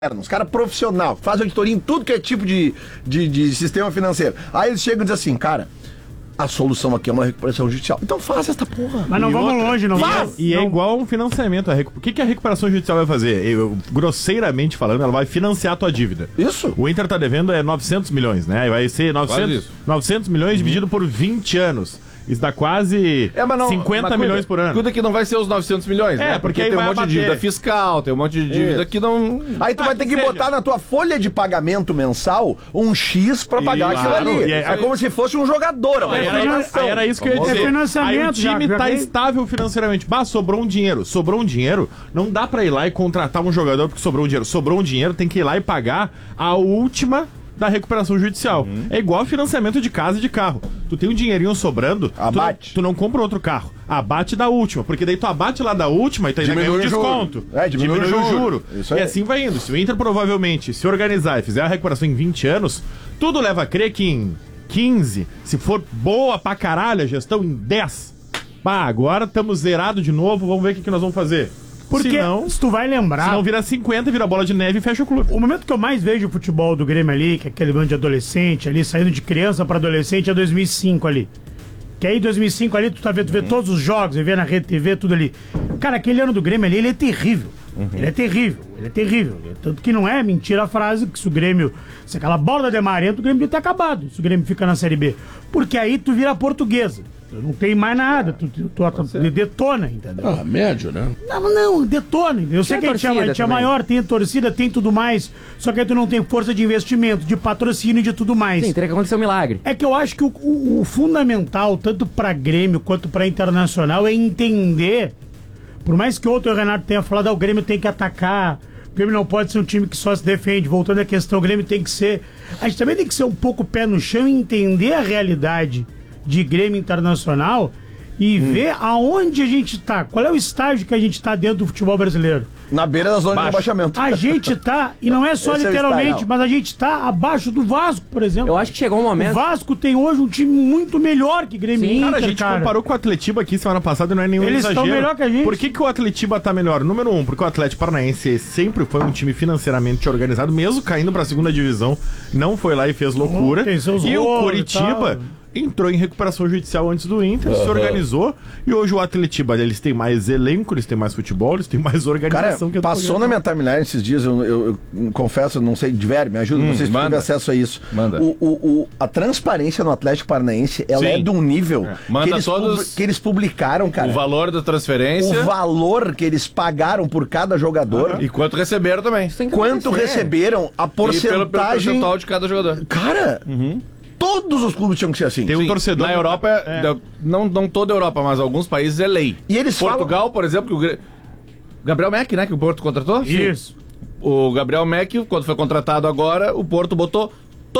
Os caras profissional, fazem auditoria em tudo que é tipo de sistema financeiro. Aí eles chegam e dizem assim, cara, a solução aqui é uma recuperação judicial. Então faça esta porra. Mas não vamos longe, não. E é igual um financiamento. O que a recuperação judicial vai fazer? Grosseiramente falando, ela vai financiar a tua dívida. Isso. O Inter tá devendo 900 milhões, né? Vai ser 900 milhões dividido por 20 anos. Isso dá quase 50 milhões por ano. Cuida que não vai ser os 900 milhões, né? Porque tem um monte de dívida fiscal, tem um monte de dívida que não... Aí tu vai ter que botar na tua folha de pagamento mensal um X pra pagar aquilo ali. É como se fosse um jogador. Aí era isso que eu ia dizer. Aí o time tá estável financeiramente. Sobrou um dinheiro. Não dá pra ir lá e contratar um jogador porque sobrou um dinheiro. Sobrou um dinheiro, tem que ir lá e pagar a última da recuperação judicial. É igual financiamento de casa e de carro. Tu tem um dinheirinho sobrando, tu não compra outro carro. Abate da última, porque daí tu abate lá da última e tu ainda ganha um desconto. Diminui o juro. E assim vai indo. Se o Inter provavelmente se organizar e fizer a recuperação em 20 anos, tudo leva a crer que em 15, se for boa pra caralho a gestão, em 10. Agora estamos zerados de novo, vamos ver o que nós vamos fazer. Porque se tu vai lembrar... Se não vira 50, vira bola de neve e fecha o clube. O momento que eu mais vejo o futebol do Grêmio ali, que é aquele momento de adolescente ali, saindo de criança pra adolescente, é 2005 ali. Que aí 2005 ali, tu vê todos os jogos, vê na Rede TV, tudo ali. Cara, aquele ano do Grêmio ali, ele é terrível. Ele é terrível. Tanto que não é mentira a frase que se o Grêmio... Se aquela bola da Demar entra, o Grêmio tá acabado. Se o Grêmio fica na Série B. Porque aí tu vira portuguesa. Não tem mais nada, tu detona, entendeu? Médio, né? Não, detona. Eu sei que a gente é maior, tem torcida, tem tudo mais, só que aí tu não tem força de investimento, de patrocínio e de tudo mais. Sim, teria que acontecer um milagre. É que eu acho que o fundamental, tanto pra Grêmio quanto pra Internacional, é entender, por mais que outro Renato tenha falado, o Grêmio tem que atacar, o Grêmio não pode ser um time que só se defende, voltando à questão, o Grêmio tem que ser... A gente também tem que ser um pouco pé no chão e entender a realidade de Grêmio Internacional e ver aonde a gente tá, qual é o estágio que a gente tá dentro do futebol brasileiro. Na beira da zona de rebaixamento. A gente tá, e não é só literalmente, mas a gente tá abaixo do Vasco, por exemplo. Eu acho que chegou um momento... O Vasco tem hoje um time muito melhor que Grêmio e Inter, a gente comparou com o Atletiba aqui semana passada e não é nenhum exagero. Eles estão melhor que a gente. Por que o Atletiba tá melhor? Número 1, porque o Atlético Paranaense sempre foi um time financeiramente organizado, mesmo caindo pra segunda divisão, não foi lá e fez loucura. E o Coritiba... entrou em recuperação judicial antes do Inter, se organizou, e hoje o Atletiba, eles têm mais elenco, eles têm mais futebol, eles têm mais organização. Cara, passou na minha timeline esses dias, eu confesso, não sei, me ajuda, não sei se teve acesso a isso. A transparência no Atlético Paranaense, ela é de um nível que eles publicaram, cara. O valor da transferência. O valor que eles pagaram por cada jogador. E quanto receberam também. Quanto receberam, a porcentagem... pelo percentual de cada jogador. Cara... Todos os clubes tinham que ser assim. Tem um torcedor. Na Europa, não toda a Europa, mas alguns países é lei. E eles Portugal, por exemplo, que o Gabriel Mack, né, que o Porto contratou? Isso. O Gabriel Mack, quando foi contratado agora, o Porto botou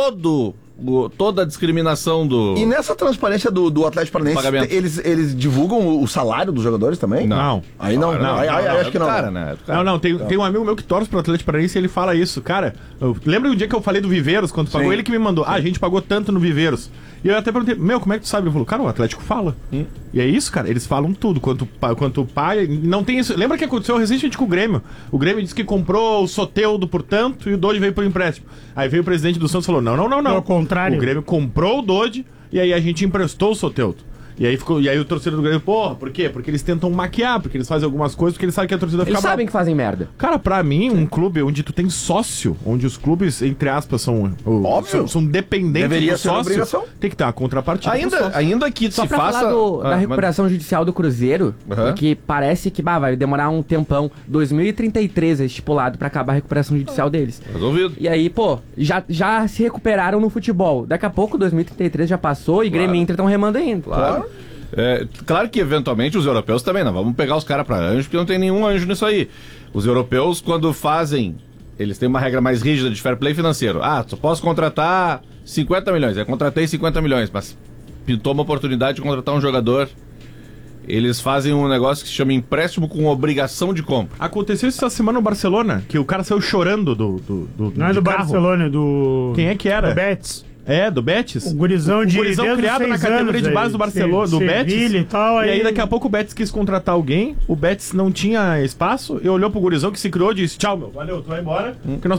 toda a discriminação do... E nessa transparência do Atlético Paranaense, eles divulgam o salário dos jogadores também? Não. Aí não. Acho que não. Cara, né? Não, tem um amigo meu que torce pro Atlético Paranaense e ele fala isso. Cara, lembra um dia que eu falei do Viveiros, quando tu pagou? Ele que me mandou. A gente pagou tanto no Viveiros. E eu até perguntei, como é que tu sabe? Ele falou, cara, o Atlético fala. E é isso, cara, eles falam tudo. Quanto paga, não tem isso. Lembra que aconteceu recentemente com o Grêmio? O Grêmio disse que comprou o Soteudo por tanto e o Dodge veio pro empréstimo. Aí veio o presidente do Santos e falou, não. Ao contrário. O Grêmio comprou o Dodge e aí a gente emprestou o Soteudo. E aí o torcedor do Grêmio, por quê? Porque eles tentam maquiar, porque eles fazem algumas coisas, porque eles sabem que a torcida fica brava. Eles sabem que fazem merda. Cara, pra mim, um clube onde tu tem sócio, onde os clubes, entre aspas, são dependentes do sócio, tem que ter uma contrapartida. Ainda que só se faça... da recuperação judicial do Cruzeiro, que parece que vai demorar um tempão. 2033 é estipulado pra acabar a recuperação judicial deles. Resolvido. E aí, já se recuperaram no futebol. Daqui a pouco, 2033 já passou e Grêmio e Inter estão remando ainda. Claro. Claro que eventualmente os europeus também não vamos pegar os caras pra anjo, porque não tem nenhum anjo nisso aí. Os europeus, quando fazem, eles têm uma regra mais rígida de fair play financeiro. Só posso contratar 50 milhões. Eu contratei 50 milhões, mas pintou uma oportunidade de contratar um jogador. Eles fazem um negócio que se chama empréstimo com obrigação de compra. Aconteceu isso essa semana no Barcelona, que o cara saiu chorando Não é do carro. Barcelona, é do... Quem é que era? Do Betis. Do Betis. O gurizão criado na categoria de base do Barcelona, do Betis. E tal, e aí daqui a pouco o Betis quis contratar alguém, o Betis não tinha espaço, e olhou pro gurizão que se criou e disse, tchau, valeu, tu vai embora, que nós